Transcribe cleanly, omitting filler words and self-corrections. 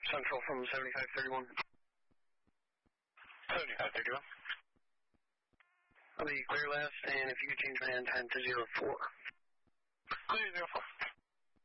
Central from 7531. 7531. I'll be clear last, and if you could change my end time to 04. Clear 04.